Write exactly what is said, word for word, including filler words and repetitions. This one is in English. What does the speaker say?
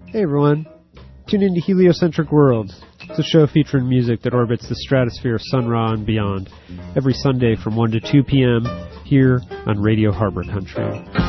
Hey everyone, tune into Heliocentric World. It's a show featuring music that orbits the stratosphere, Sun Ra, and beyond, every Sunday from one to two p.m. here on Radio Harbor Country.